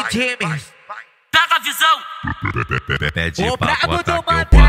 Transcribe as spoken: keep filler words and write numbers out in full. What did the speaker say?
James. Pega a visão. Pede O pra brabo bota do que eu Mantel.